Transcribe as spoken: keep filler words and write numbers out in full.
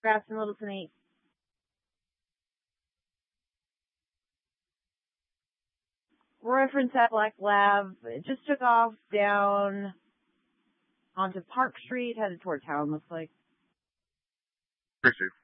Grafton Littleton eight. Reference at Black Lab. It just took off down onto Park Street, headed toward town, looks like. Appreciate it.